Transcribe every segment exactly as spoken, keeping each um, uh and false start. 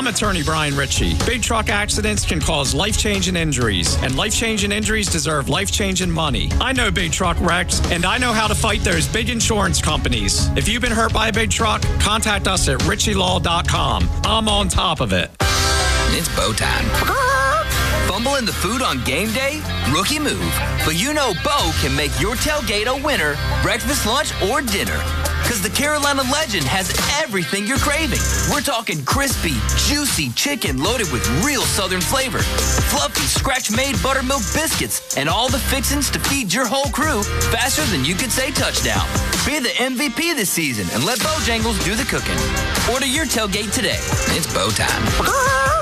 I'm attorney Brian Ritchie. Big truck accidents can cause life-changing injuries, and life-changing injuries deserve life-changing money. I know big truck wrecks, and I know how to fight those big insurance companies. If you've been hurt by a big truck, contact us at ritchie law dot com. I'm on top of it. It's Bo time. Fumble in the food on game day? Rookie move. But you know Bo can make your tailgate a winner, breakfast, lunch, or dinner. Because the Carolina Legend has everything you're craving. We're talking crispy, juicy chicken loaded with real Southern flavor, fluffy, scratch-made buttermilk biscuits, and all the fixins to feed your whole crew faster than you could say touchdown. Be the M V P this season and let Bojangles do the cooking. Order your tailgate today. It's Bo time.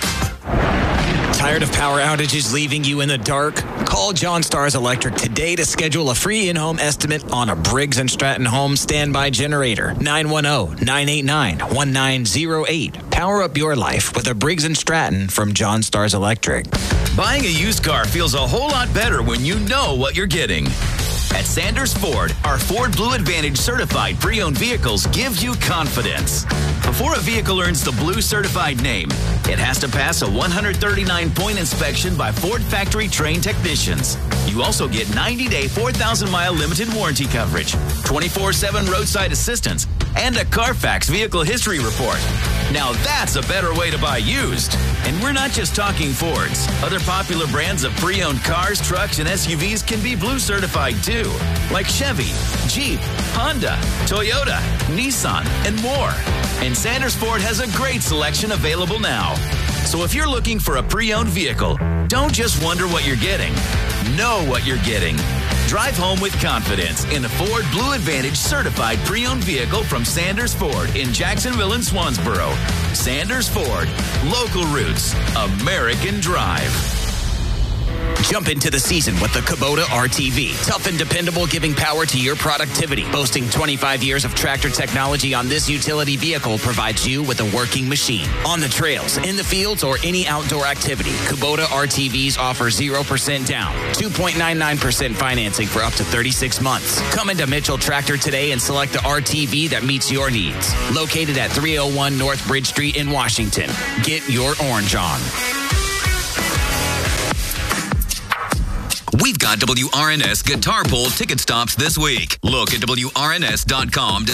Tired of power outages leaving you in the dark? Call John Stars Electric today to schedule a free in-home estimate on a Briggs and Stratton home standby generator. nine one zero, nine eight nine, one nine zero eight. Power up your life with a Briggs and Stratton from John Stars Electric. Buying a used car feels a whole lot better when you know what you're getting. At Sanders Ford, our Ford Blue Advantage certified pre-owned vehicles give you confidence. Before a vehicle earns the Blue certified name, it has to pass a one hundred thirty-nine point inspection by Ford factory trained technicians. You also get ninety day, four thousand mile limited warranty coverage, twenty-four seven roadside assistance, and a Carfax vehicle history report. Now that's a better way to buy used. And we're not just talking Fords. Other popular brands of pre-owned cars, trucks, and S U Vs can be Blue certified too, like Chevy, Jeep, Honda, Toyota, Nissan, and more. And Sanders Ford has a great selection available now. So if you're looking for a pre-owned vehicle, don't just wonder what you're getting. Know what you're getting. Drive home with confidence in a Ford Blue Advantage certified pre-owned vehicle from Sanders Ford in Jacksonville and Swansboro. Sanders Ford, local roots, American drive. Jump into the season with the Kubota R T V. Tough and dependable, giving power to your productivity. Boasting twenty-five years of tractor technology on this utility vehicle provides you with a working machine. On the trails, in the fields, or any outdoor activity, Kubota R T Vs offer zero percent down, two point nine nine percent financing for up to thirty-six months. Come into Mitchell Tractor today and select the R T V that meets your needs. Located at three oh one North Bridge Street in Washington. Get your orange on. We've got W R N S Guitar Bowl ticket stops this week. Look at W R N S dot com to